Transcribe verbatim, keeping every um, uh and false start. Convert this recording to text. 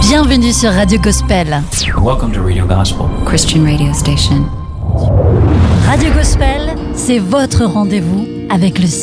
Bienvenue sur Radio Gospel. Welcome to Radio Gospel, Christian radio station. Radio Gospel, c'est votre rendez-vous avec le